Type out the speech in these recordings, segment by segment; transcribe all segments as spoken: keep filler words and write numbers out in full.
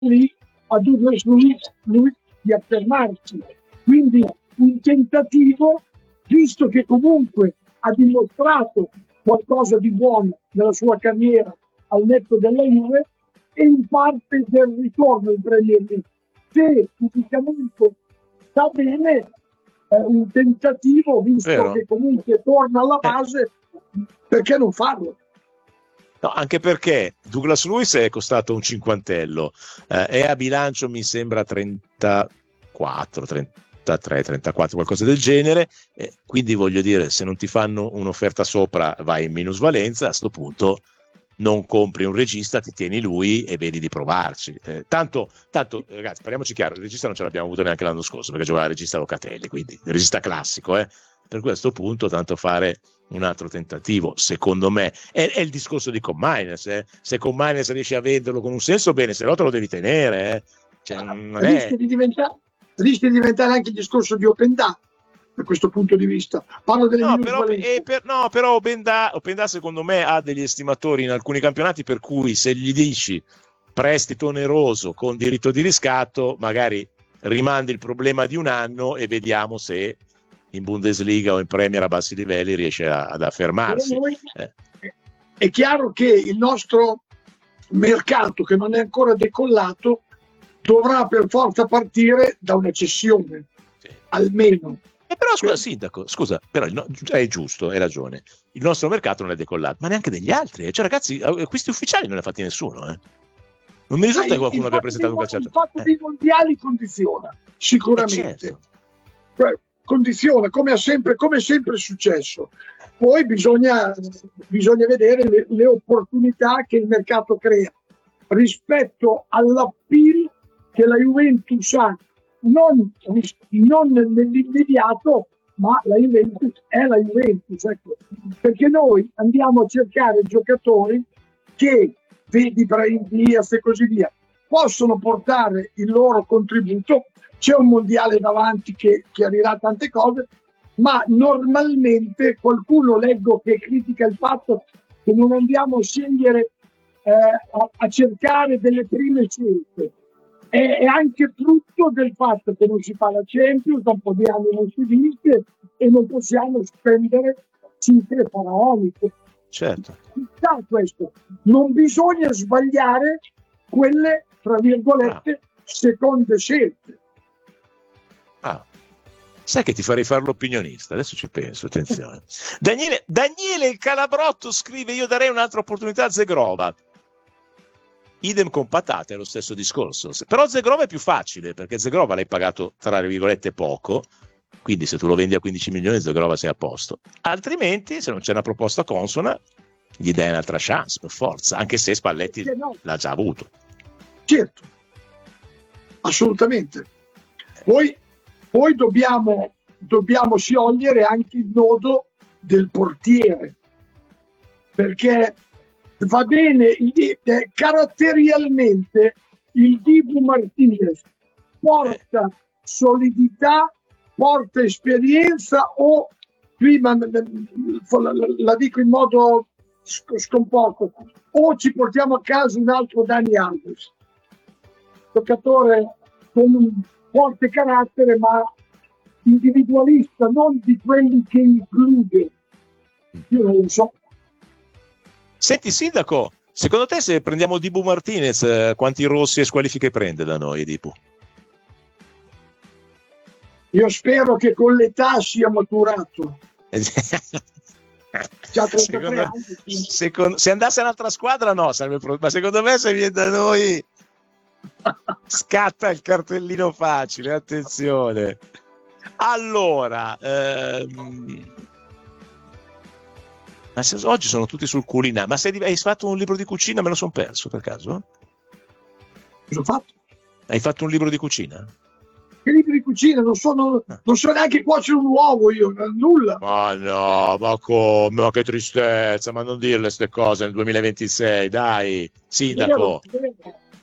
lì a Douglas Luiz, lui di affermarsi. Quindi un tentativo, visto che comunque ha dimostrato qualcosa di buono nella sua carriera al netto della Juve, e in parte del ritorno in Premier League. Se fisicamente sta bene, è un tentativo, visto Vero? che comunque torna alla base, eh. perché non farlo? No, anche perché Douglas Luiz è costato un cinquantello, eh, e a bilancio mi sembra trentaquattro, trentatré, trentaquattro, qualcosa del genere, eh, quindi voglio dire, se non ti fanno un'offerta sopra vai in minusvalenza, a sto punto non compri un regista, ti tieni lui e vedi di provarci. Eh, tanto, tanto, ragazzi, parliamoci chiaro, il regista non ce l'abbiamo avuto neanche l'anno scorso, perché giocava il regista Locatelli, quindi il regista classico, eh. Per questo punto tanto fare un altro tentativo, secondo me. È, è il discorso di Commines, eh. Se Commines riesci a venderlo con un senso, bene, se no te lo devi tenere. Eh. Cioè, non è... rischia, di diventare, rischia di diventare anche il discorso di Openda, da questo punto di vista. Parlo delle no, però, eh, per, no, però Openda, Openda secondo me ha degli estimatori in alcuni campionati per cui se gli dici prestito oneroso con diritto di riscatto, magari rimandi il problema di un anno e vediamo se in Bundesliga o in Premier a bassi livelli riesce a, ad affermarsi. Noi, eh. È chiaro che il nostro mercato, che non è ancora decollato, dovrà per forza partire da una cessione, sì. almeno. Eh però scusa, sindaco, scusa, però no, è giusto, hai ragione. Il nostro mercato non è decollato, ma neanche degli altri. Cioè, ragazzi, questi ufficiali non li ha fatti nessuno, eh. Non mi risulta che qualcuno abbia presentato un calciatore. Il fatto eh. dei mondiali condiziona, sicuramente. Certo. Cioè, condiziona, come, ha sempre, come è sempre successo. Poi bisogna, bisogna vedere le, le opportunità che il mercato crea rispetto all'appeal che la Juventus ha, non, non nell'immediato, ma la Juventus è la Juventus, ecco. Perché noi andiamo a cercare giocatori che, vedi Brahim Diaz e così via, possono portare il loro contributo. C'è un mondiale davanti che chiarirà tante cose, ma normalmente qualcuno leggo che critica il fatto che non andiamo a scegliere, eh, a, a cercare delle prime scelte. È, è anche frutto del fatto che non si fa la Champions, da un po' di anni non si vince e non possiamo spendere cifre faraoniche. Certo. Questo. Non bisogna sbagliare quelle, tra virgolette, ah. seconde scelte. Ah. Sai che ti farei fare l'opinionista, adesso ci penso, attenzione. Daniele, Daniele il Calabrotto scrive: io darei un'altra opportunità a Zegrova. Idem con Patate, è lo stesso discorso. Però Zegrova è più facile, perché Zegrova l'hai pagato, tra virgolette, poco, quindi se tu lo vendi a quindici milioni Zegrova sei a posto. Altrimenti, se non c'è una proposta consona, gli dai un'altra chance, per forza, anche se Spalletti no. l'ha già avuto. Certo, assolutamente. Poi Poi dobbiamo, dobbiamo sciogliere anche il nodo del portiere, perché va bene, eh, caratterialmente il Dibu Martinez porta solidità, porta esperienza o, prima la, la dico in modo scomposto, o ci portiamo a casa un altro Dani Alves, giocatore con un forte carattere, ma individualista, non di quelli che include. Io non lo so. Senti, sindaco, secondo te se prendiamo Dibu Martinez, eh, quanti rossi e squalifiche prende da noi Dibu? Io spero che con l'età sia maturato. Già secondo, anni, secondo, se andasse a un'altra squadra no, sarebbe, ma secondo me se viene da noi scatta il cartellino facile, attenzione. Allora, ehm... ma se, oggi sono tutti sul culinario. Ma se hai fatto un libro di cucina, me lo sono perso per caso? Cosa ho fatto? Hai fatto un libro di cucina? Che libri di cucina? Non so, non, non so neanche cuocere un uovo io, nulla. Ma no, ma come? Ma che tristezza, ma non dirle queste cose nel duemilaventisei, dai, sindaco. Vero, vero.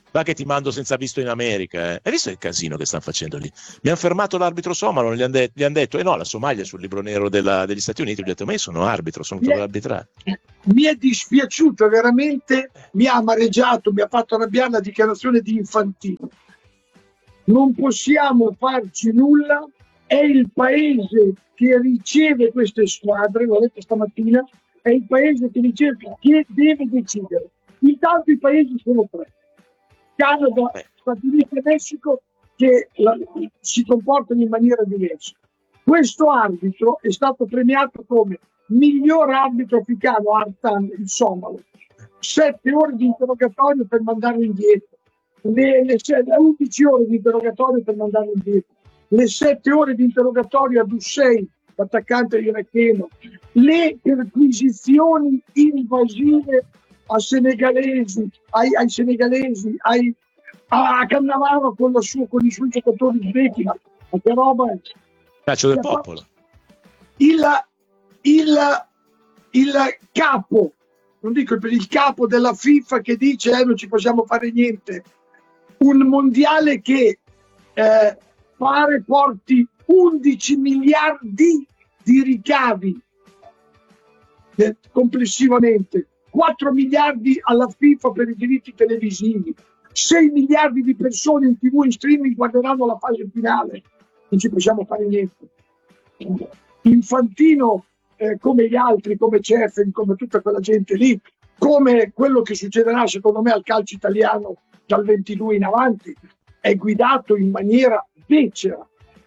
Va che ti mando senza visto in America, eh. Hai visto il casino che stanno facendo lì? Mi hanno fermato l'arbitro somalo, gli hanno de- gli han detto, eh no, la Somalia è sul libro nero della- degli Stati Uniti, gli ho detto, ma io sono arbitro, sono Mi venuto è, ad arbitrare. mi è dispiaciuto veramente, mi ha amareggiato, mi ha fatto arrabbiare la dichiarazione di Infantino. Non possiamo farci nulla, è il paese che riceve queste squadre, l'ho detto stamattina, è il paese che riceve, che deve decidere. Intanto i paesi sono tre: Canada, Eh, Stati Uniti e Messico, che la- si comportano in maniera diversa. Questo arbitro è stato premiato come miglior arbitro africano, Artan, il somalo. Sette ore di interrogatorio per mandarlo indietro, le, le, le undici ore di interrogatorio per mandarlo indietro, le sette ore di interrogatorio ad Hussein, l'attaccante iracheno, le perquisizioni invasive a senegalesi, ai, ai senegalesi, ai, a Cannavaro con, la sua, con i suoi giocatori svecchi, ma che roba è? calcio del popolo. Il, il, il capo, non dico il, il capo della FIFA che dice eh, non ci possiamo fare niente, un mondiale che eh, pare porti undici miliardi di ricavi eh, complessivamente, quattro miliardi alla FIFA per i diritti televisivi, sei miliardi di persone in tv in streaming guarderanno la fase finale, non ci possiamo fare niente. Infantino, eh, come gli altri, come Cefen, come tutta quella gente lì, come quello che succederà secondo me al calcio italiano dal ventidue in avanti, è guidato in maniera becera.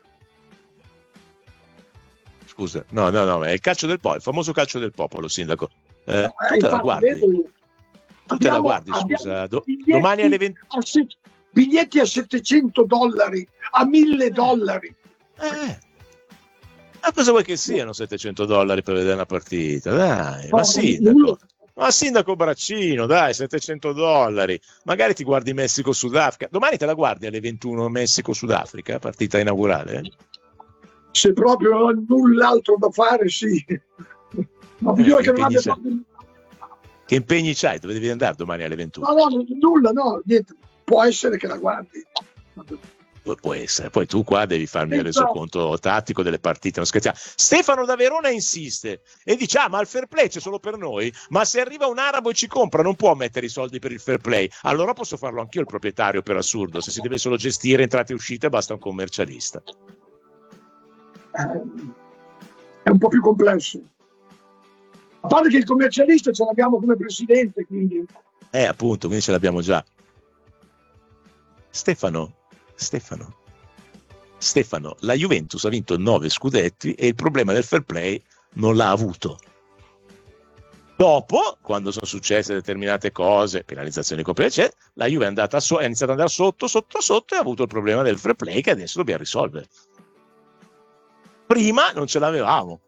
Scusa, no, no, no, è il calcio del popolo, il famoso calcio del popolo, sindaco. Eh, No, tu eh, te la infatti, guardi? vedo io. Tu te la Abbiamo, guardi, abbiamo scusa, Do- biglietti, domani alle venti. a se- biglietti a settecento dollari, a mille dollari. Eh, ma cosa vuoi che siano settecento dollari per vedere una partita? Dai, No, ma sindaco. nulla. Ma sindaco Braccino, dai, settecento dollari. Magari ti guardi Messico-Sudafrica. Domani te la guardi alle ventuno Messico-Sudafrica, partita inaugurale? Se proprio non ho null'altro da fare, sì. Ma Eh, bisogna che che non impegni abbia c'hai? proprio... Che impegni c'hai? Dove devi andare domani alle ventuno? No, no, nulla, no, niente. Può essere che la guardi. Pu- Può essere, poi tu qua devi farmi il Senza- resoconto tattico delle partite, non scherziamo. Stefano da Verona insiste e dice: ah, ma il fair play c'è solo per noi, ma se arriva un arabo e ci compra non può mettere i soldi per il fair play, allora posso farlo anch'io il proprietario, per assurdo, se si deve solo gestire entrate e uscite basta un commercialista. eh, è un po' più complesso. A parte che il commercialista ce l'abbiamo come presidente, quindi Eh, appunto, quindi ce l'abbiamo già. Stefano, Stefano, Stefano, la Juventus ha vinto nove scudetti e il problema del fair play non l'ha avuto. Dopo, quando sono successe determinate cose, penalizzazioni, eccetera, la Juve è, andata so- è iniziata ad andare sotto, sotto, sotto e ha avuto il problema del fair play che adesso dobbiamo risolvere. Prima non ce l'avevamo.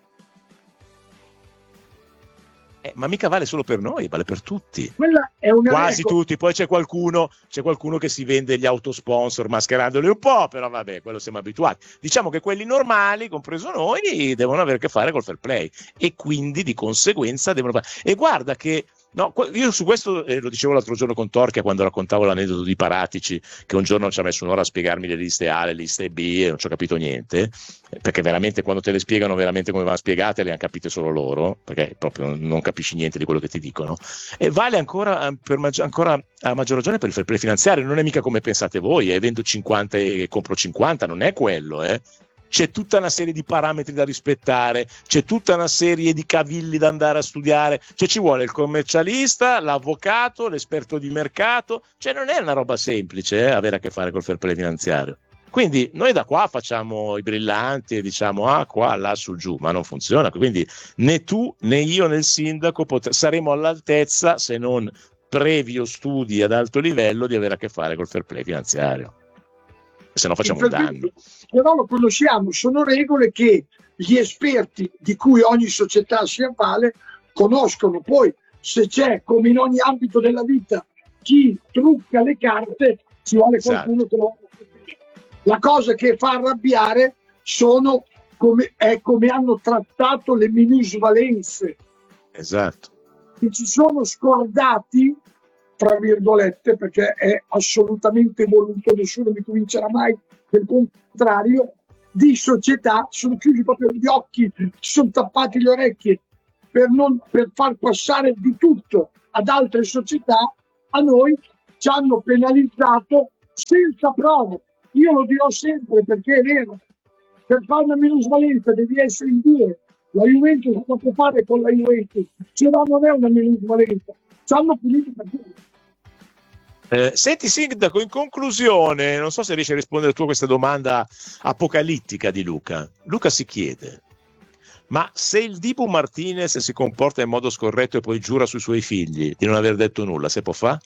Eh, ma mica vale solo per noi, vale per tutti. quella è una Quasi regola. tutti, poi c'è qualcuno, c'è qualcuno che si vende gli autosponsor mascherandoli un po', però vabbè, quello siamo abituati. Diciamo che quelli normali, compreso noi, devono avere a che fare col fair play e quindi di conseguenza devono fare. E guarda che no, io su questo eh, lo dicevo l'altro giorno con Torchia quando raccontavo l'aneddoto di Paratici, che un giorno ci ha messo un'ora a spiegarmi le liste A, le liste B e non ci ho capito niente, perché veramente quando te le spiegano veramente come vanno spiegate le hanno capite solo loro, perché proprio non capisci niente di quello che ti dicono. E vale ancora, per maggi- ancora a maggior ragione per il fair play finanziario, non è mica come pensate voi, eh, vendo cinquanta e compro cinquanta, non è quello, eh. C'è tutta una serie di parametri da rispettare, c'è tutta una serie di cavilli da andare a studiare, cioè ci vuole il commercialista, l'avvocato, l'esperto di mercato, cioè non è una roba semplice eh, avere a che fare col fair play finanziario. Quindi noi da qua facciamo i brillanti e diciamo ah qua, là, su, giù, ma non funziona. Quindi né tu né io né il sindaco pot- saremo all'altezza, se non previo studi ad alto livello, di avere a che fare col fair play finanziario. Se no facciamo un danno. Però lo conosciamo, sono regole che gli esperti di cui ogni società si avvale conoscono. Poi se c'è, come in ogni ambito della vita, chi trucca le carte, ci vuole qualcuno che lo... La cosa che fa arrabbiare sono come, è come hanno trattato le minusvalenze. Esatto. Che ci sono scordati fra virgolette, perché è assolutamente voluto, nessuno mi convincerà mai del contrario, di società, sono chiusi proprio gli occhi, si sono tappati le orecchie per, non, per far passare di tutto ad altre società. A noi ci hanno penalizzato senza prove. Io lo dirò sempre perché è vero, per fare una minusvalenza devi essere in due. La Juventus non può fare con la Juventus, se no non è una minusvalenza. Ci hanno punito per tutto. Eh, senti Sindaco, in conclusione, non so se riesci a rispondere tu a questa domanda apocalittica di Luca. Luca si chiede, ma se il Dibu Martinez si comporta in modo scorretto e poi giura sui suoi figli di non aver detto nulla, se può fare?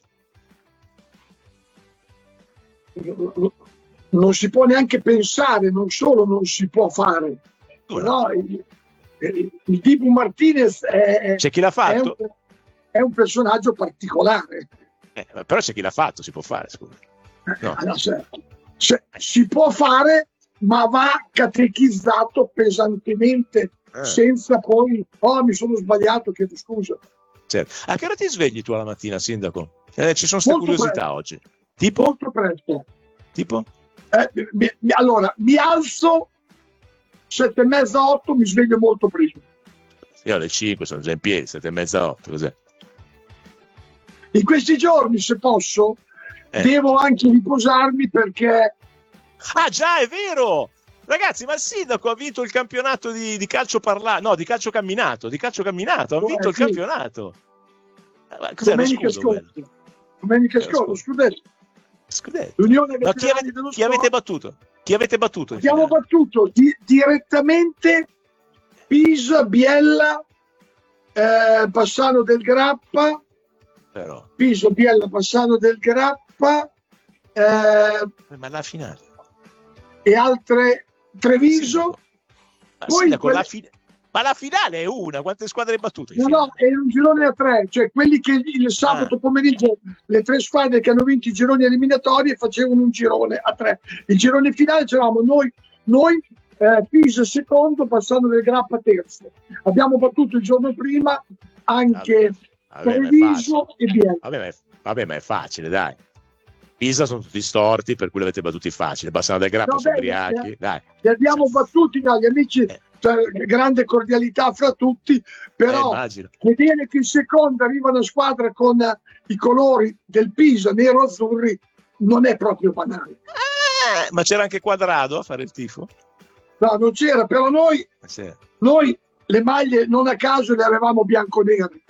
Non si può neanche pensare, non solo non si può fare. Però il, il, il Dibu Martinez è, c'è chi l'ha fatto? È un, è un personaggio particolare. Eh, però c'è chi l'ha fatto, si può fare, scusa. No. Allora, se, se, si può fare, ma va catechizzato pesantemente, eh. senza poi, oh mi sono sbagliato, chiedo scusa. Certo. A che ora ti svegli tu alla mattina, Sindaco? Eh, ci sono queste curiosità presto. Oggi. Tipo? Molto presto. Tipo? Eh, mi, mi, allora, mi alzo sette e mezza, otto, mi sveglio molto prima. Io alle cinque sono già in piedi, sette e mezza, otto, cos'è? In questi giorni, se posso, eh. devo anche riposarmi perché... Ah già, è vero! Ragazzi, ma il Sindaco ha vinto il campionato di, di calcio parlato, no, di calcio camminato, di calcio camminato, ha vinto eh, il sì. campionato. Ma cos'è Domenica scorsa. Domenica scorsa, scudetto. Scudetto. L'Unione no, chi, avete, chi avete battuto? Chi avete battuto? Abbiamo battuto di, direttamente Pisa, Biella, eh, Bassano del Grappa, però. Pisa, Biella, Bassano del Grappa, eh, ma la finale e altre Treviso. Ma, poi Sindaco, quelle... la fi... ma la finale è una, quante squadre hai battuto? No, no, è un girone a tre, cioè quelli che il sabato ah. pomeriggio, le tre squadre che hanno vinto i gironi eliminatori facevano un girone a tre. Il girone finale c'eravamo noi, noi eh, Pisa secondo, Bassano del Grappa terzo. Abbiamo battuto il giorno prima anche Treviso e Biella. Vabbè, ma è, vabbè, ma è facile, dai. Pisa sono tutti storti, per cui l'avete battuti facile. Bassano del Grappa no, sono ubriachi. Dai. Li abbiamo sì. battuti dagli amici. Eh. Cioè, grande cordialità fra tutti, però eh, vedere che in seconda arriva una squadra con uh, i colori del Pisa nero-azzurri non è proprio banale. Eh, ma c'era anche Quadrado a fare il tifo? No, non c'era, però noi, sì. noi le maglie non a caso le avevamo bianco-nere.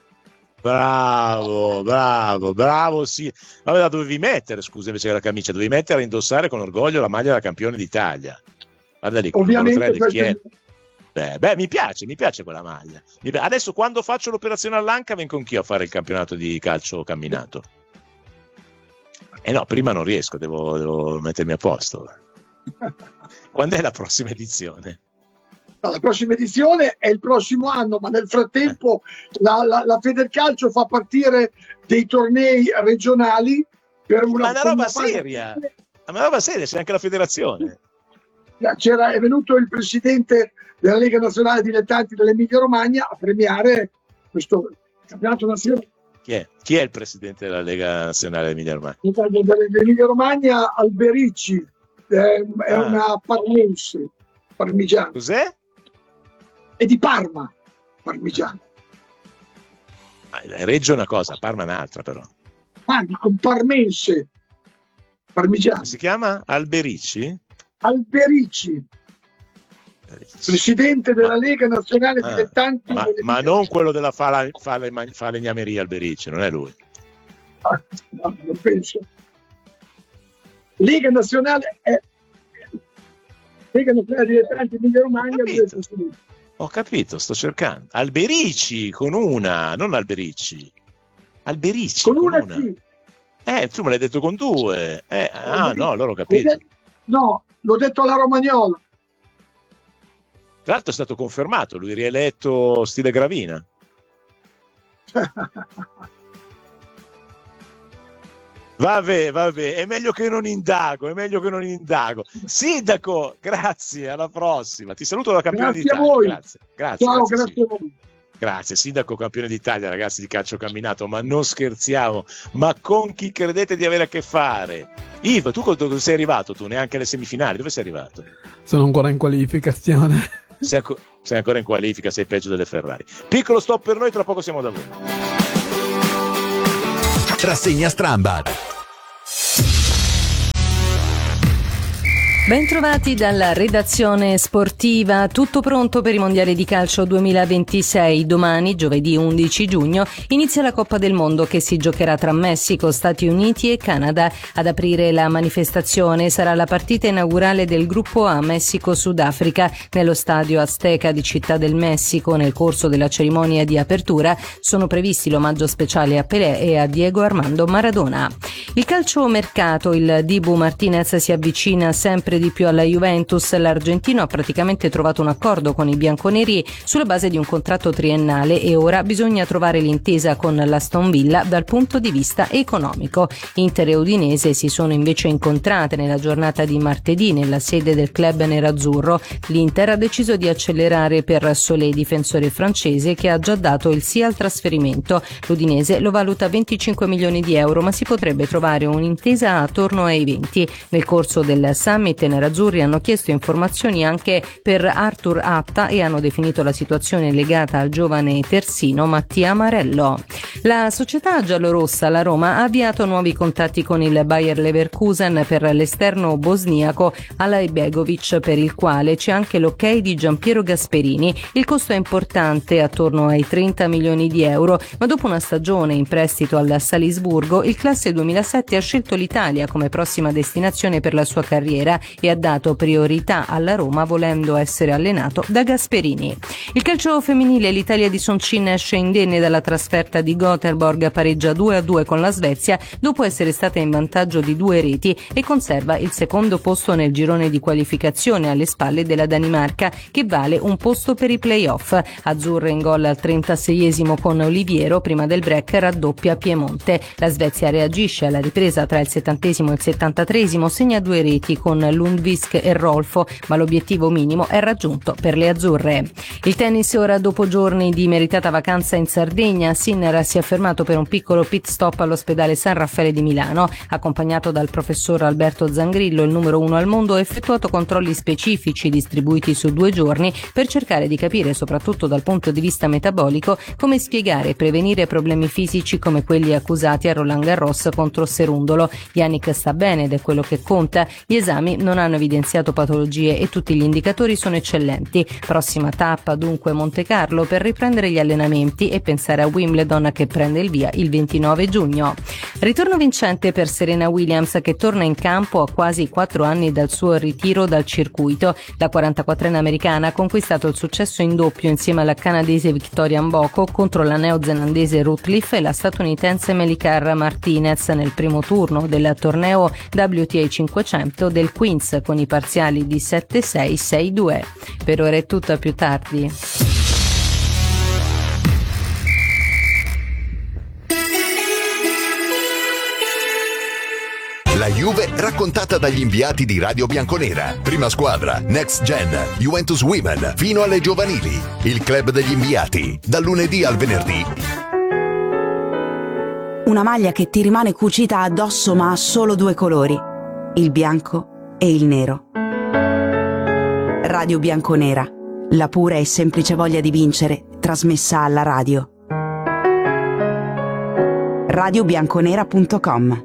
Bravo, bravo, bravo, sì. Vabbè, la dovevi mettere, scusa, invece che la camicia, dovevi mettere a indossare con orgoglio la maglia da campione d'Italia. Guarda lì, ovviamente tre, chi è? Beh, beh, mi piace, mi piace quella maglia. Adesso quando faccio l'operazione all'anca vengo anch'io a fare il campionato di calcio camminato. E eh no, prima non riesco, devo, devo mettermi a posto. Quando è la prossima edizione? No, la prossima edizione è il prossimo anno, ma nel frattempo eh. la, la, la Federcalcio fa partire dei tornei regionali per una... Ma è una roba seria, è una roba seria, c'è anche la federazione. C'era, è venuto il presidente della Lega Nazionale Dilettanti dell'Emilia Romagna a premiare questo campionato nazionale. Chi è? Chi è il presidente della Lega Nazionale dell'Emilia Romagna? Dell'Emilia Romagna, Alberici, eh, è ah. una parmense, parmigiana. Cos'è? È di Parma, parmigiana. Reggio è una cosa, Parma è un'altra però. Parma, un parmense, parmigiana. Si chiama Alberici? Alberici, presidente della Lega Nazionale ah, Dilettanti. Ma, ma non quello della fala, fala, falegnameria Alberici, non è lui? Ah, no, non penso. Lega Nazionale è Lega Nazionale Dilettanti Emilia Romagna. Ho, Ho capito, sto cercando. Alberici con una, non Alberici. Alberici con, con una. una. Sì. Eh, tu me l'hai detto con due. Eh, ah, no, allora ho capito. No, l'ho detto alla romagnola. Tra l'altro è stato confermato, lui rieletto stile Gravina. Vabbè, vabbè, è meglio che non indago, è meglio che non indago. Sindaco, grazie, alla prossima. Ti saluto da campione d'Italia. Grazie a voi. Grazie, grazie, Ciao, grazie, grazie a voi. Grazie, sindaco campione d'Italia, ragazzi di calcio camminato, ma non scherziamo, ma con chi credete di avere a che fare? Ivo, tu dove sei arrivato? Tu neanche alle semifinali, dove sei arrivato? Sono ancora in qualificazione. Sei, anco- sei ancora in qualifica, sei peggio delle Ferrari. Piccolo stop per noi, tra poco siamo da voi. Rassegna Stramba. Bentrovati dalla redazione sportiva, tutto pronto per i mondiali di calcio duemilaventisei. Domani, giovedì undici giugno, inizia la Coppa del Mondo che si giocherà tra Messico, Stati Uniti e Canada. Ad aprire la manifestazione sarà la partita inaugurale del gruppo A Messico-Sudafrica nello stadio Azteca di Città del Messico. Nel corso della cerimonia di apertura sono previsti l'omaggio speciale a Pelé e a Diego Armando Maradona. Il calcio mercato, il Dibu Martinez si avvicina sempre di più alla Juventus. L'argentino ha praticamente trovato un accordo con i bianconeri sulla base di un contratto triennale e ora bisogna trovare l'intesa con l'Aston Villa dal punto di vista economico. Inter e Udinese si sono invece incontrate nella giornata di martedì nella sede del club nerazzurro. L'Inter ha deciso di accelerare per Solé, difensore francese, che ha già dato il sì al trasferimento. L'Udinese lo valuta venticinque milioni di euro, ma si potrebbe trovare un'intesa attorno ai venti. Nel corso del summit i nerazzurri hanno chiesto informazioni anche per Arthur Atta e hanno definito la situazione legata al giovane terzino Mattia Marello. La società giallorossa, la Roma, ha avviato nuovi contatti con il Bayer Leverkusen per l'esterno bosniaco Alay Begovic, per il quale c'è anche l'ok di Giampiero Gasperini. Il costo è importante, attorno ai trenta milioni di euro, ma dopo una stagione in prestito al Salisburgo, il classe duemilasette ha scelto l'Italia come prossima destinazione per la sua carriera e ha dato priorità alla Roma, volendo essere allenato da Gasperini. Il calcio femminile, l'Italia di Soncin esce indenne dalla trasferta di Göteborg, pareggia due a due con la Svezia dopo essere stata in vantaggio di due reti e conserva il secondo posto nel girone di qualificazione alle spalle della Danimarca, che vale un posto per i play-off. Azzurre in gol al trentaseiesimo con Oliviero, prima del break raddoppia Piemonte. La Svezia reagisce alla ripresa tra il settantesimo e il settantatreesimo, segna due reti con Lundvik e Rolfo, ma l'obiettivo minimo è raggiunto per le azzurre. Il tennis ora, dopo giorni di meritata vacanza in Sardegna, Sinner si è fermato per un piccolo pit stop all'ospedale San Raffaele di Milano. Accompagnato dal professor Alberto Zangrillo, il numero uno al mondo, ha effettuato controlli specifici distribuiti su due giorni per cercare di capire, soprattutto dal punto di vista metabolico, come spiegare e prevenire problemi fisici come quelli accusati a Roland Garros contro Serundolo. Yannick sta bene ed è quello che conta. Gli esami non hanno evidenziato patologie e tutti gli indicatori sono eccellenti. Prossima tappa dunque Monte Carlo per riprendere gli allenamenti e pensare a Wimbledon, che prende il via il ventinove giugno. Ritorno vincente per Serena Williams, che torna in campo a quasi quattro anni dal suo ritiro dal circuito. La quarantaquattrenne americana ha conquistato il successo in doppio insieme alla canadese Victoria Mboko contro la neozelandese Ruth Leaf e la statunitense Melicar Martinez nel primo turno del torneo W T A cinquecento del Queens, con i parziali di sette sei sei due. Per ora è tutto, a più tardi. La Juve raccontata dagli inviati di Radio Bianconera. Prima squadra, Next Gen, Juventus Women, fino alle giovanili. Il club degli inviati, dal lunedì al venerdì. Una maglia che ti rimane cucita addosso ma ha solo due colori, il bianco e il nero. Radio Bianconera, la pura e semplice voglia di vincere, trasmessa alla radio. radio bianconera punto com.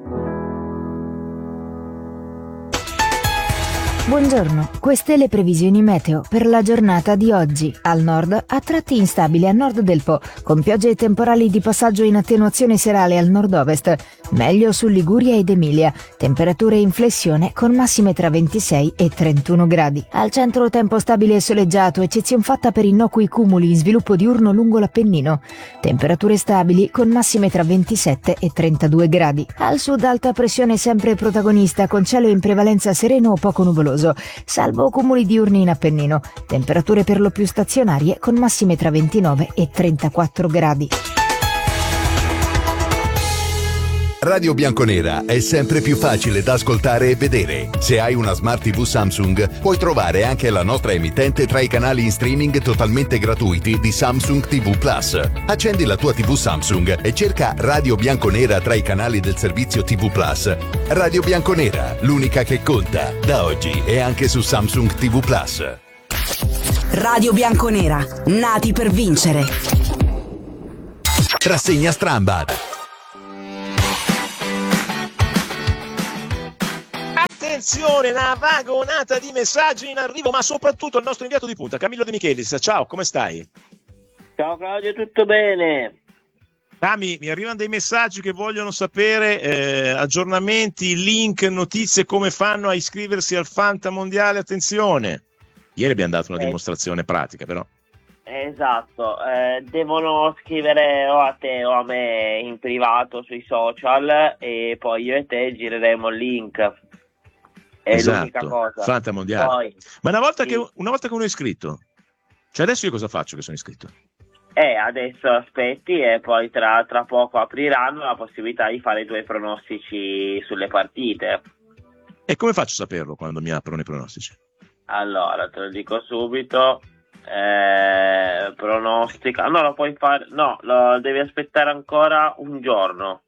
Buongiorno, queste le previsioni meteo per la giornata di oggi. Al nord, a tratti instabili a nord del Po, con piogge e temporali di passaggio in attenuazione serale al nord-ovest. Meglio su Liguria ed Emilia. Temperature in flessione con massime tra ventisei e trentuno gradi. Al centro tempo stabile e soleggiato, eccezion fatta per innocui cumuli in sviluppo diurno lungo l'Appennino. Temperature stabili con massime tra ventisette e trentadue gradi. Al sud alta pressione sempre protagonista, con cielo in prevalenza sereno o poco nuvoloso, salvo cumuli diurni in Appennino. Temperature per lo più stazionarie con massime tra ventinove e trentaquattro gradi. Radio Bianconera è sempre più facile da ascoltare e vedere. Se hai una Smart tivù Samsung, puoi trovare anche la nostra emittente tra i canali in streaming totalmente gratuiti di Samsung tivù Plus. Accendi la tua tivù Samsung e cerca Radio Bianconera tra i canali del servizio tivù Plus. Radio Bianconera, l'unica che conta, da oggi e anche su Samsung tivù Plus. Radio Bianconera, nati per vincere. Rassegna Strambad. Attenzione, una vagonata di messaggi in arrivo, ma soprattutto il nostro inviato di punta, Camillo De Michelis. Ciao, come stai? Ciao Claudio, tutto bene? Cami, mi arrivano dei messaggi che vogliono sapere eh, aggiornamenti, link, notizie, come fanno a iscriversi al Fanta Mondiale. Attenzione, ieri abbiamo dato una eh. dimostrazione pratica, però. Esatto, eh, devono scrivere o a te o a me in privato sui social e poi io e te gireremo il link. È esatto, l'unica cosa. Fanta Mondiale. Poi, ma una volta, sì. che, una volta che uno è iscritto, cioè adesso io cosa faccio che sono iscritto? Eh, adesso aspetti e poi tra, tra poco apriranno la possibilità di fare i tuoi pronostici sulle partite. E come faccio a saperlo quando mi aprono i pronostici? Allora, te lo dico subito. Eh, pronostica. No, lo puoi fare. No, lo devi aspettare ancora un giorno.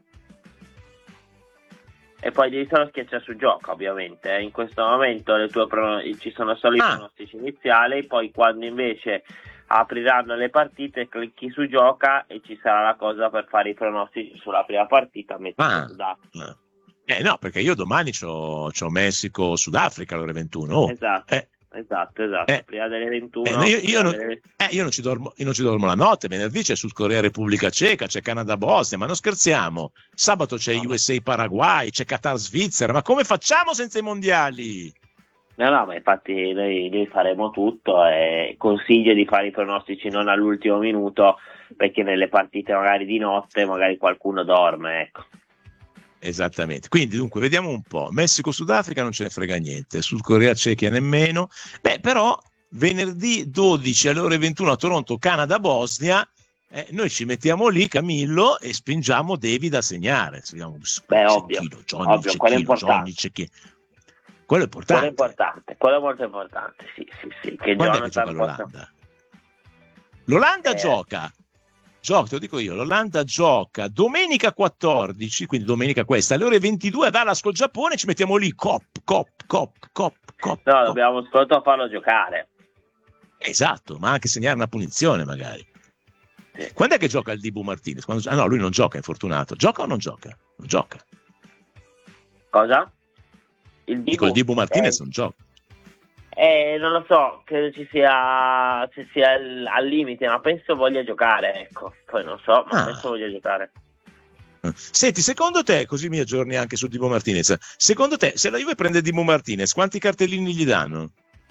E poi devi solo schiacciare su gioca, ovviamente. In questo momento le tue prono- ci sono solo i ah. pronostici iniziali, poi quando invece apriranno le partite clicchi su gioca e ci sarà la cosa per fare i pronostici sulla prima partita. Ah. Sudafrica. Eh no, perché io domani c'ho, c'ho Messico-Sudafrica alle ore ventuno. Oh. Esatto. Eh. Esatto, esatto, eh, prima delle ventuno. Eh, io, io, non, delle... eh, io, non ci dormo, io non ci dormo la notte, venerdì c'è Sud Corea Repubblica Ceca, c'è Canada-Bosnia, ma non scherziamo. Sabato c'è no. U S A Paraguay, c'è Qatar-Svizzera, ma come facciamo senza i mondiali? No, no, ma infatti noi, noi faremo tutto e consiglio di fare i pronostici non all'ultimo minuto, perché nelle partite magari di notte magari qualcuno dorme, ecco. Esattamente, quindi dunque vediamo un po'. Messico-Sudafrica non ce ne frega niente, Sud Corea-Cechia nemmeno. Beh, però venerdì dodici alle ore ventuno a Toronto, Canada-Bosnia, eh, noi ci mettiamo lì, Camillo, e spingiamo David a segnare. Spingiamo, Beh, ovvio, Cecchino, Johnny, ovvio, quello è importante. Johnny, quello è importante. Quello è importante, quello è molto importante, sì, sì, sì. Che Quando Jonathan è che gioca possa... l'Olanda? L'Olanda eh. gioca. Gioca, te lo dico io, l'Olanda gioca domenica quattordici, quindi domenica questa, alle ore ventidue a Dallas col Giappone, ci mettiamo lì, cop, cop, cop, cop, cop. No, cop. dobbiamo soprattutto farlo giocare. Esatto, ma anche segnare una punizione magari. Sì. Quando è che gioca il Dibu Martinez? Quando... Ah no, lui non gioca, è infortunato. Gioca o non gioca? Non gioca. Cosa? Il Dibu, Dico, il Dibu Martinez eh... non gioca. Eh, non lo so, credo ci sia, ci sia al limite, ma penso voglia giocare, ecco. Poi non so, ma ah. penso voglia giocare. Senti, secondo te, così mi aggiorni anche su Dibu Martinez, secondo te, se la Juve prende Dibu Martinez, quanti cartellini gli danno?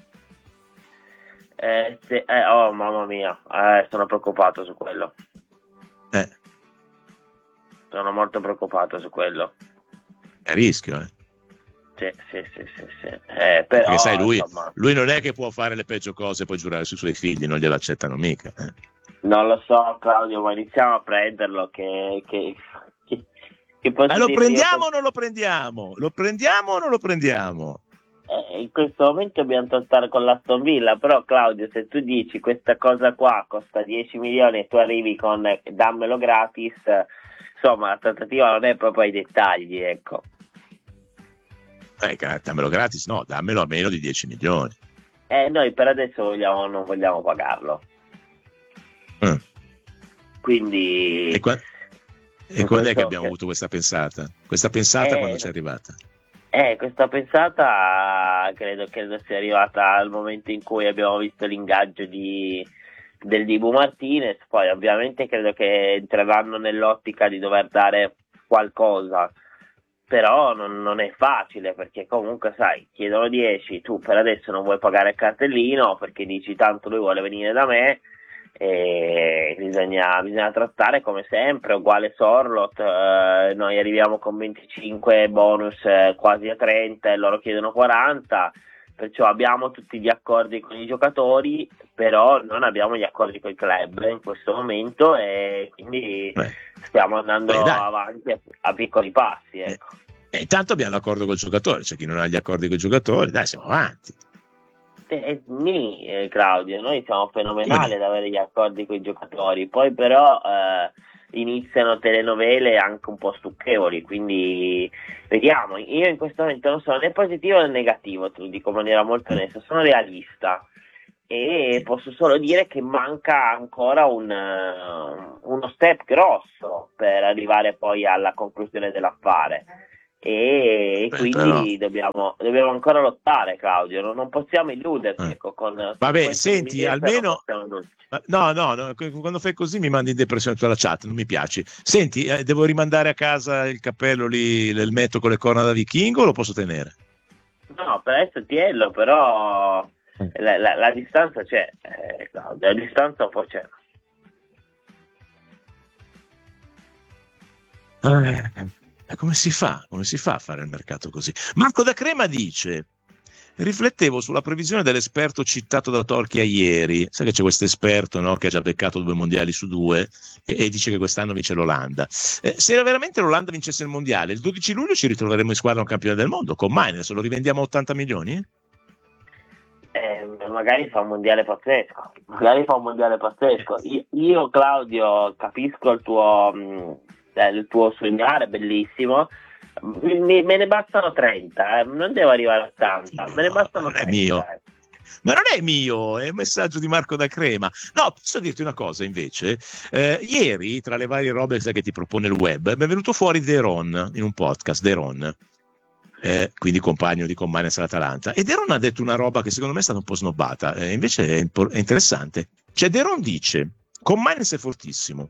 Eh, se, eh oh, mamma mia, eh, sono preoccupato su quello. Eh. Sono molto preoccupato su quello. È a rischio, eh. Sì, sì, sì, sì, sì. Eh, però, perché sai, lui, insomma... lui non è che può fare le peggio cose e poi giurare sui suoi figli, non glielo accettano mica. Eh. Non lo so, Claudio, ma iniziamo a prenderlo. Che, che, che, che eh, lo prendiamo io... o non lo prendiamo? Lo prendiamo o non lo prendiamo? Eh, in questo momento dobbiamo trattare con l'Aston Villa, però Claudio, se tu dici questa cosa qua costa dieci milioni e tu arrivi con dammelo gratis, insomma la trattativa non è proprio ai dettagli, ecco. Eh, dammelo gratis, no, dammelo a meno di dieci milioni. Eh, noi per adesso vogliamo, non vogliamo pagarlo. Mm. Quindi... E, qua... e quando è che abbiamo che... avuto questa pensata? Questa pensata eh, quando c'è arrivata? Eh, questa pensata credo, credo sia arrivata al momento in cui abbiamo visto l'ingaggio di, del Dibu Martinez, poi ovviamente credo che entreranno nell'ottica di dover dare qualcosa. Però non, non è facile, perché comunque sai, chiedono dieci, tu per adesso non vuoi pagare il cartellino perché dici tanto lui vuole venire da me, e bisogna, bisogna trattare come sempre, uguale Sorlot, eh, noi arriviamo con venticinque bonus eh, quasi a trenta e loro chiedono quaranta, perciò abbiamo tutti gli accordi con i giocatori, però non abbiamo gli accordi con i club in questo momento, e quindi Beh. stiamo andando Beh, dai. avanti a, a piccoli passi, ecco. E intanto abbiamo l'accordo col giocatore, c'è chi non ha gli accordi con i giocatori, dai, siamo avanti. Eh, nì, eh, Claudio, noi siamo fenomenali ad avere gli accordi con i giocatori, poi però eh, iniziano telenovele anche un po' stucchevoli, quindi vediamo. Io in questo momento non sono né positivo né negativo, te lo dico in maniera molto onesta, sono realista e posso solo dire che manca ancora un, uh, uno step grosso per arrivare poi alla conclusione dell'affare. E Beh, quindi dobbiamo, dobbiamo ancora lottare, Claudio, non, non possiamo illuderci, Eh. ecco, con, con Vabbè, queste senti, richieste non almeno possiamo illuderci. no, no, no, quando fai così mi mandi in depressione tutta la chat, non mi piaci. Senti, eh, devo rimandare a casa il cappello lì, il metto con le corna da vichingo, o lo posso tenere? No, per adesso tiello, però la, la, la distanza c'è, eh, Claudio, la distanza un po' c'è. Eh, come si fa? Come si fa a fare il mercato così? Marco da Crema dice: riflettevo sulla previsione dell'esperto citato da Torchia ieri. Sai che c'è questo esperto, no, che ha già beccato due mondiali su due e, e dice che quest'anno vince l'Olanda. Eh, se veramente l'Olanda vincesse il mondiale, il dodici luglio ci ritroveremo in squadra un campione del mondo. Con Maines lo rivendiamo a ottanta milioni? Eh, magari fa un mondiale pazzesco, magari fa un mondiale pazzesco. Io, io Claudio, capisco il tuo, mh, il tuo sognare, bellissimo. Me, me ne bastano trenta, eh. Non devo arrivare a ottanta, me ne bastano non è trenta. mio. Eh. Ma non è mio, è un messaggio di Marco da Crema. No, posso dirti una cosa invece. Eh, ieri, tra le varie robe che ti propone il web, mi è venuto fuori Deron in un podcast, Deron. Eh, quindi compagno di Commanes all'Atalanta, e Deron ha detto una roba che secondo me è stata un po' snobbata, eh, invece è, impo- è interessante. Cioè Deron dice Commanes è fortissimo,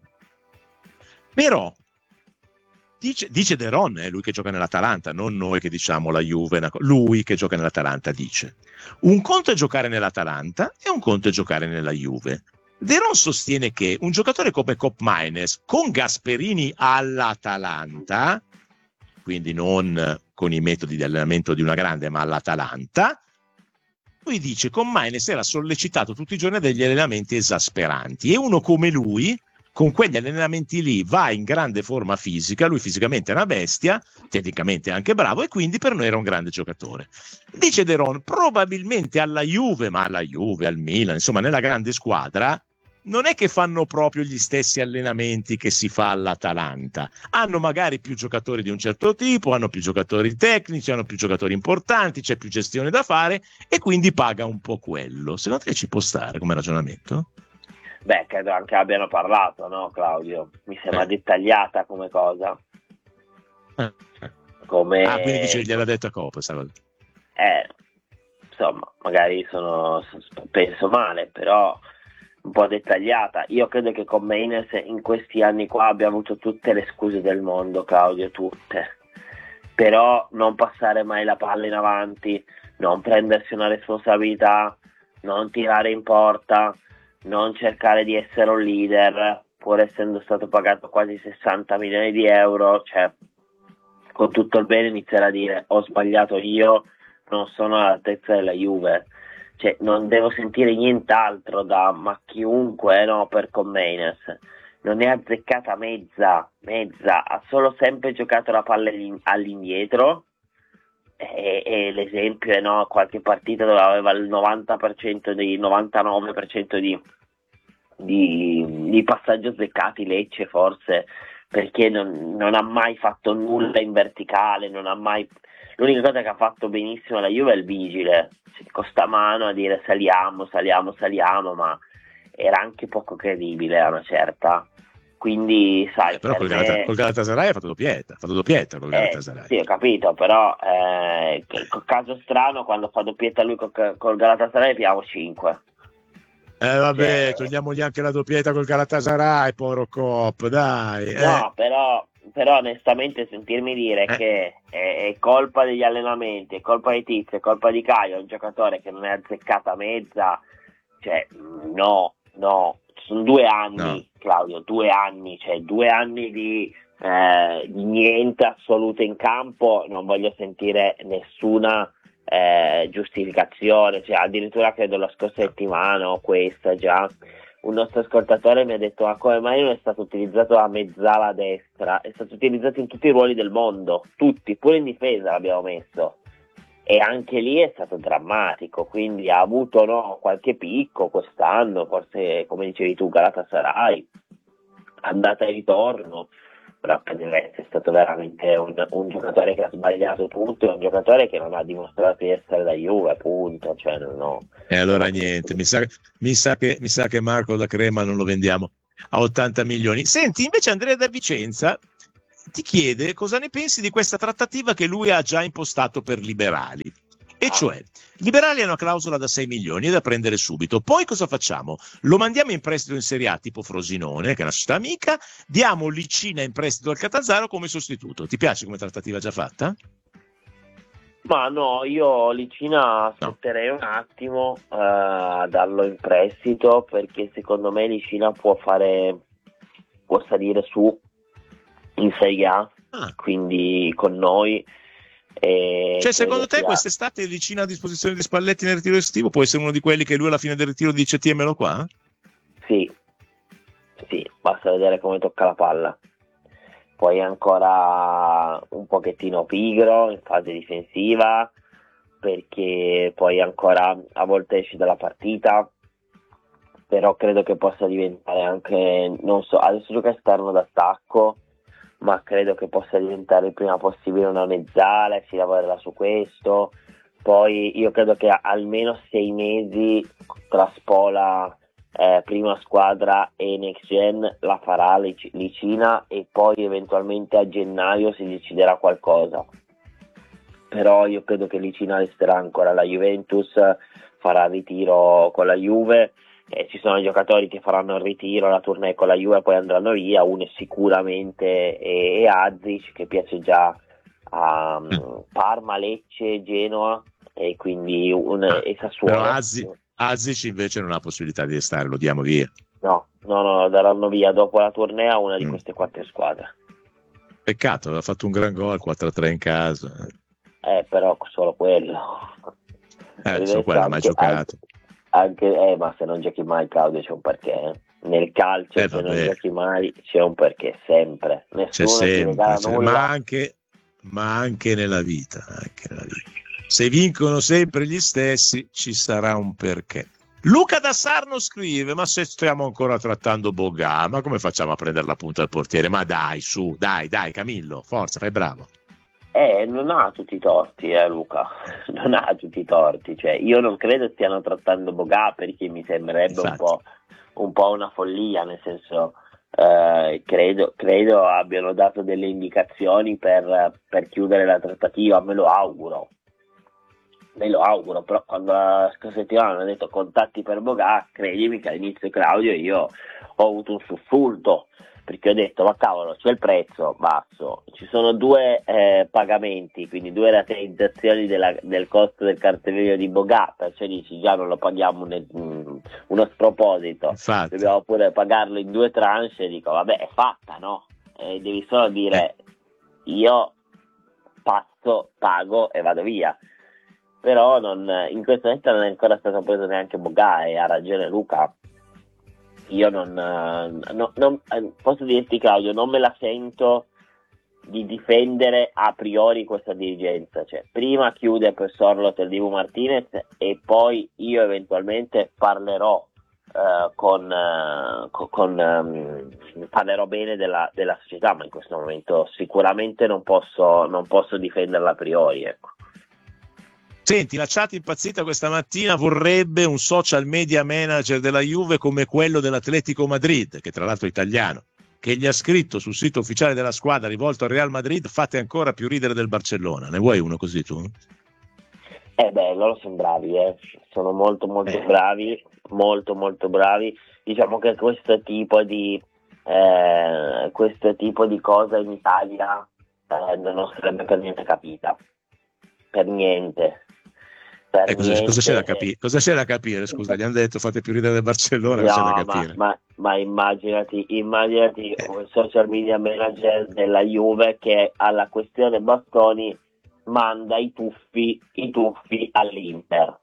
però dice, dice Deron, è eh, lui che gioca nell'Atalanta, non noi che diciamo la Juve, una co- lui che gioca nell'Atalanta dice un conto è giocare nell'Atalanta e un conto è giocare nella Juve. Deron sostiene che un giocatore come Koopmeiners con Gasperini all'Atalanta, quindi non con i metodi di allenamento di una grande, ma all'Atalanta, lui dice che Koopmeiners era sollecitato tutti i giorni a degli allenamenti esasperanti, e uno come lui, con quegli allenamenti lì, va in grande forma fisica, lui fisicamente è una bestia, tecnicamente è anche bravo, e quindi per noi era un grande giocatore. Dice Deron, probabilmente alla Juve, ma alla Juve, al Milan, insomma nella grande squadra, non è che fanno proprio gli stessi allenamenti che si fa all'Atalanta, hanno magari più giocatori di un certo tipo, hanno più giocatori tecnici, hanno più giocatori importanti, c'è più gestione da fare e quindi paga un po' quello. Secondo te ci può stare come ragionamento? Beh, credo anche abbiano parlato, no, Claudio? Mi sembra Eh. dettagliata come cosa. Eh. Come... Ah, quindi dice che gliel'ha detto a Coop, eh, insomma, magari sono, penso male, però un po' dettagliata. Io credo che con Maines in questi anni qua abbia avuto tutte le scuse del mondo, Claudio, tutte. Però non passare mai la palla in avanti, non prendersi una responsabilità, non tirare in porta, non cercare di essere un leader, pur essendo stato pagato quasi sessanta milioni di euro, cioè con tutto il bene iniziare a dire ho sbagliato io, non sono all'altezza della Juve. Cioè, non devo sentire nient'altro da ma chiunque, no, per Koopmeiners. Non è azzeccata mezza, mezza, ha solo sempre giocato la palla all'indietro, e, e l'esempio è, no, qualche partita dove aveva il novanta per cento di novantanove per cento di, di, di passaggi azzeccati, Lecce forse, perché non, non ha mai fatto nulla in verticale, non ha mai... L'unica cosa che ha fatto benissimo la Juve è il vigile, cioè, con sta mano a dire saliamo, saliamo, saliamo, ma era anche poco credibile a una certa. Quindi, sai, eh, però col, me... Galata, col Galatasaray ha fatto doppietta, ha fatto doppietta col eh, Galatasaray. Sì, ho capito, però eh, caso strano, quando fa doppietta lui col, col Galatasaray piamo cinque. Eh vabbè, Cioè... togliamogli anche la doppietta col Galatasaray, povero Coop, dai. No, eh. però... Però onestamente sentirmi dire eh. che è, è colpa degli allenamenti, è colpa di Tizio, è colpa di Caio, un giocatore che non è azzeccata mezza, cioè no, no, sono due anni, no. Claudio, due anni, cioè due anni di, eh, di niente assoluto in campo, non voglio sentire nessuna eh, giustificazione, cioè addirittura credo la scorsa settimana o questa già un nostro ascoltatore mi ha detto: ma come mai non è stato utilizzato a mezzala a destra? È stato utilizzato in tutti i ruoli del mondo, tutti, pure in difesa l'abbiamo messo, e anche lì è stato drammatico, quindi ha avuto no, qualche picco quest'anno, forse come dicevi tu Galatasaray, andata e ritorno, però per il resto è stato veramente un, un giocatore che ha sbagliato tutto, è un giocatore che non ha dimostrato di essere da Juve, punto. Cioè, non ho, e allora niente, mi sa, mi, sa che, mi sa che Marco da Crema non lo vendiamo a ottanta milioni. Senti, invece Andrea da Vicenza ti chiede cosa ne pensi di questa trattativa che lui ha già impostato per Liberali. E cioè, Liberali ha una clausola da sei milioni, è da prendere subito. Poi cosa facciamo? Lo mandiamo in prestito in Serie A, tipo Frosinone, che è una società amica, diamo Licina in prestito al Catanzaro come sostituto. Ti piace come trattativa già fatta? Ma no, io Licina aspetterei no. un attimo uh, a darlo in prestito, perché secondo me Licina può fare, può salire su in Serie A, ah. quindi con noi. E cioè secondo te quest'estate Licina a disposizione di Spalletti nel ritiro estivo può essere uno di quelli che lui alla fine del ritiro dice tiemelo qua? Sì, sì, basta vedere come tocca la palla. Poi è ancora un pochettino pigro in fase difensiva, perché poi ancora a volte esce dalla partita, però credo che possa diventare anche, non so, adesso gioca esterno d'attacco, ma credo che possa diventare il prima possibile una mezzala e si lavorerà su questo. Poi io credo che almeno sei mesi tra Spola, eh, prima squadra e Next Gen la farà Licina, e poi eventualmente a gennaio si deciderà qualcosa. Però io credo che Licina resterà ancora la Juventus, farà ritiro con la Juve. Eh, ci sono giocatori che faranno il ritiro, la tournée con la Juve e poi andranno via, uno è sicuramente e, e Azic, che piace già a um, Parma, Lecce, Genoa e quindi un, e Sassuolo. Però Azic, Azic invece non ha possibilità di restare, lo diamo via. No, no, no, lo daranno via dopo la tournée a una di mm. queste quattro squadre. Peccato, aveva fatto un gran gol, quattro a tre in casa. Eh, però solo quello. Eh, solo quello, mai giocato. Anche, Anche, eh, ma se non giochi mai, Claudio, c'è un perché. Nel calcio, eh, se non giochi mai, c'è un perché, sempre. Nessuno c'è sempre, ti nulla. Ma, anche, ma anche nella vita, anche nella vita. Se vincono sempre gli stessi, ci sarà un perché. Luca da Sarno scrive: ma se stiamo ancora trattando Bogà, ma come facciamo a prendere la punta al portiere? Ma dai, su, dai, dai, Camillo, forza, fai bravo. Eh, non ha tutti i torti, eh, Luca, non ha tutti i torti, cioè io non credo stiano trattando Bogà, perché mi sembrerebbe un po', un po' una follia, nel senso, eh, credo, credo abbiano dato delle indicazioni per, per chiudere la trattativa, me lo auguro, me lo auguro, però quando la scorsa settimana hanno detto contatti per Bogà, credimi che all'inizio, Claudio, io ho avuto un sussulto, perché ho detto ma cavolo, c'è il prezzo basso, ci sono due eh, pagamenti, quindi due rateizzazioni della, del costo del cartellino di Bogà, perciò dici già non lo paghiamo un, un, uno sproposito. Infatti. Dobbiamo pure pagarlo in due tranche, e dico vabbè, è fatta, no? E devi solo dire io passo, pago e vado via. Però non, in questo momento non è ancora stato preso neanche Bogà, e ha ragione Luca. Io non, no, non posso dirti, Claudio, non me la sento di difendere a priori questa dirigenza, cioè prima chiude per Sorloth il Dibu Martinez e poi io eventualmente parlerò uh, con, uh, con, con um, parlerò bene della, della società, ma in questo momento sicuramente non posso, non posso difenderla a priori, ecco. Senti, la chat impazzita questa mattina vorrebbe un social media manager della Juve come quello dell'Atletico Madrid, che tra l'altro è italiano, che gli ha scritto sul sito ufficiale della squadra rivolto al Real Madrid: fate ancora più ridere del Barcellona. Ne vuoi uno così tu? Eh beh, loro sono bravi, eh. sono molto molto eh. bravi, molto molto bravi. Diciamo che questo tipo di eh, questo tipo di cosa in Italia eh, non sarebbe per niente capita, per niente. Eh, cosa, cosa, c'è da capire? cosa c'è da capire? Scusa, gli hanno detto fate più ridere del Barcellona, no, cosa c'è da capire? Ma, ma, ma immaginati, immaginati eh. un social media manager della Juve che alla questione bastoni manda i tuffi, i tuffi all'Inter.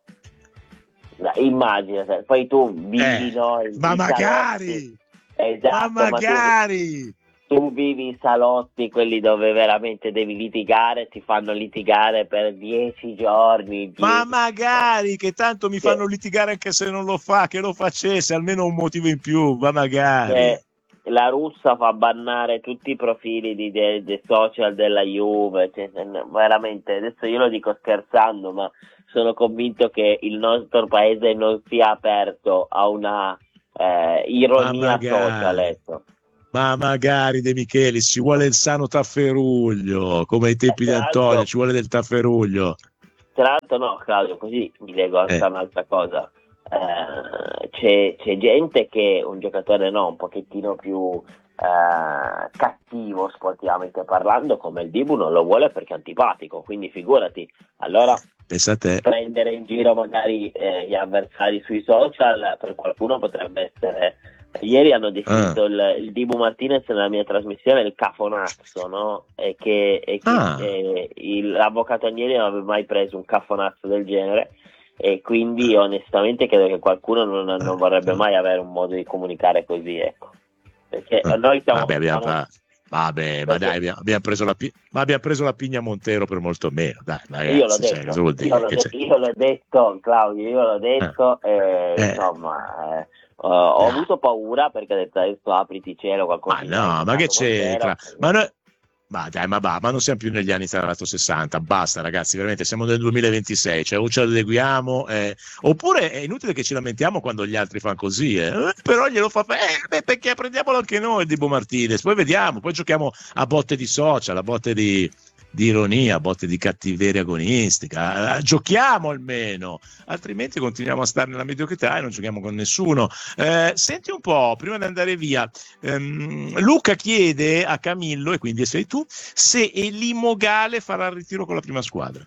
Immagina, poi tu vivi eh, no, i, ma i magari esatto, ma magari ma tu, tu vivi i salotti, quelli dove veramente devi litigare, ti fanno litigare per dieci giorni dieci... ma magari che tanto mi fanno che... litigare anche se non lo fa, che lo facesse, almeno un motivo in più, ma magari che la russa fa bannare tutti i profili di, dei, dei social della Juve, cioè, veramente, adesso io lo dico scherzando, ma sono convinto che il nostro paese non sia aperto a una eh, ironia social. Ecco. Ma magari De Michelis, ci vuole il sano tafferuglio, come ai tempi di Antonio, ci vuole del tafferuglio. Tra l'altro no, Claudio, così mi leggo anche eh. un'altra cosa. Eh, c'è, c'è gente che un giocatore no, un pochettino più eh, cattivo sportivamente parlando, come il Dibu, non lo vuole perché è antipatico, quindi figurati. Allora prendere in giro magari eh, gli avversari sui social per qualcuno potrebbe essere. Ieri hanno definito ah. il, il Dibu Martinez nella mia trasmissione il cafonazzo, no? E che, e che ah. eh, il, l'avvocato Agnelli non aveva mai preso un cafonazzo del genere, e quindi onestamente credo che qualcuno non, non vorrebbe mai avere un modo di comunicare così, ecco. Perché ah. noi siamo, Vabbè, abbiamo, siamo... Vabbè, ma dai, abbiamo, abbiamo, preso la pi- ma abbiamo preso la Pigna Montero per molto meno, dai, ragazzi, io l'ho detto, cioè, vuol dire? Io, l'ho de- io l'ho detto, Claudio, io l'ho detto, eh. e, eh. insomma, eh, uh, ho no. avuto paura perché ho detto adesso apriti cielo, qualcosa. Ma no, ma che c'entra? Ma noi... Ma dai, ma, va, ma non siamo più negli anni sessanta, basta ragazzi, veramente siamo nel duemilaventisei, cioè o ci adeguiamo, eh, oppure è inutile che ci lamentiamo quando gli altri fanno così, eh, però glielo fa, eh, beh, perché prendiamolo anche noi Dibu Martinez, poi vediamo, poi giochiamo a botte di social, a botte di, di ironia, a botte di cattiveria agonistica, eh, giochiamo almeno, altrimenti continuiamo a stare nella mediocrità e non giochiamo con nessuno. Eh, senti un po', prima di andare via, ehm, Luca chiede a Camillo, e quindi sei tu, se Elimogale farà il ritiro con la prima squadra.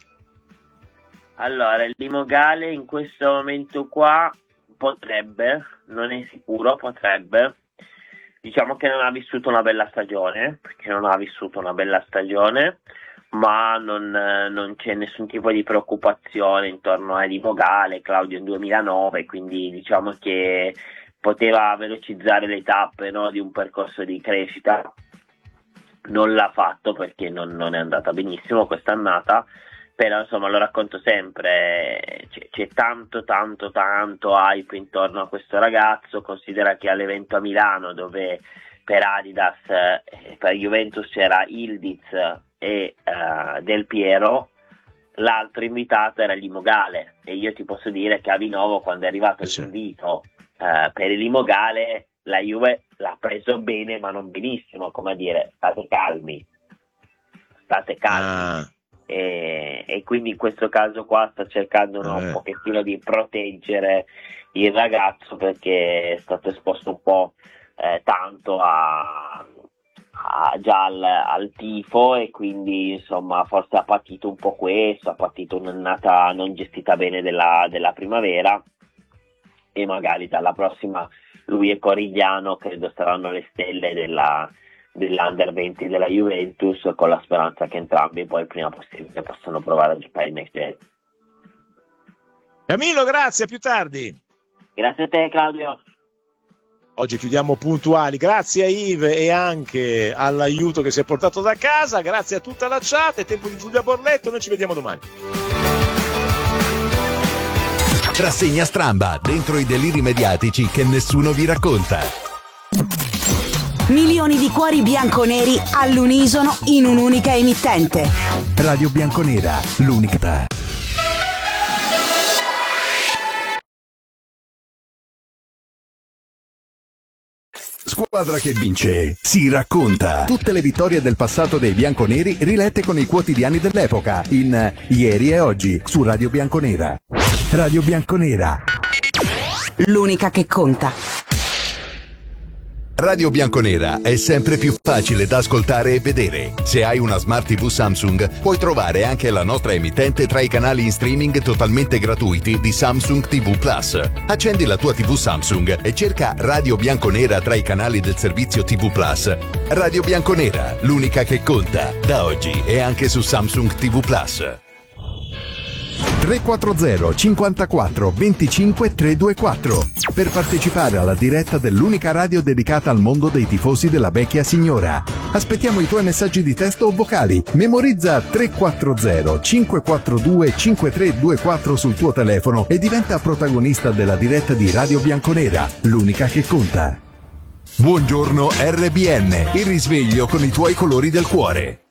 Allora, Elimogale in questo momento qua potrebbe, non è sicuro, potrebbe. Diciamo che non ha vissuto una bella stagione, perché non ha vissuto una bella stagione, ma non, non c'è nessun tipo di preoccupazione intorno a Elimogale. Claudio in duemilanove, quindi diciamo che poteva velocizzare le tappe, no, di un percorso di crescita. Non l'ha fatto perché non, non è andata benissimo quest'annata, però insomma lo racconto sempre, c'è, c'è tanto tanto tanto hype intorno a questo ragazzo. Considera che all'evento a Milano, dove per Adidas, eh, per Juventus c'era Ildiz e uh, Del Piero, l'altro invitato era Elimogale, e io ti posso dire che a Vinovo, quando è arrivato l'invito uh, per Elimogale, la Juve l'ha preso bene ma non benissimo, come a dire, state calmi, state calmi. Ah. E, e quindi in questo caso qua sta cercando no, eh. un pochettino di proteggere il ragazzo, perché è stato esposto un po' eh, tanto a, a già al, al tifo, e quindi insomma forse ha patito un po' questo, ha patito un'annata non gestita bene della, della primavera, e magari dalla prossima lui e Corigliano credo saranno le stelle della dell'Under venti della Juventus, con la speranza che entrambi poi il prima possibile possano provare a giocare in next gen. Camillo, grazie, a più tardi. Grazie a te, Claudio. Oggi chiudiamo puntuali, grazie a Yves e anche all'aiuto che si è portato da casa, grazie a tutta la chat, è tempo di Giulia Borletto, noi ci vediamo domani. Rassegna Stramba, dentro i deliri mediatici che nessuno vi racconta. Milioni di cuori bianconeri all'unisono in un'unica emittente. Radio Bianconera, l'unica. Squadra che vince, si racconta. Tutte le vittorie del passato dei bianconeri rilette con i quotidiani dell'epoca in Ieri e Oggi su Radio Bianconera. Radio Bianconera, l'unica che conta. Radio Bianconera è sempre più facile da ascoltare e vedere. Se hai una Smart tivù Samsung, puoi trovare anche la nostra emittente tra i canali in streaming totalmente gratuiti di Samsung tivù Plus. Accendi la tua tivù Samsung e cerca Radio Bianconera tra i canali del servizio tivù Plus. Radio Bianconera, l'unica che conta, da oggi e anche su Samsung tivù Plus. tre quattro zero cinquantaquattro venticinque trecentoventiquattro per partecipare alla diretta dell'unica radio dedicata al mondo dei tifosi della vecchia signora. Aspettiamo i tuoi messaggi di testo o vocali. Memorizza tre quattro zero cinque quattro due cinque tre due quattro sul tuo telefono e diventa protagonista della diretta di Radio Bianconera, l'unica che conta. Buongiorno R B N, il risveglio con i tuoi colori del cuore.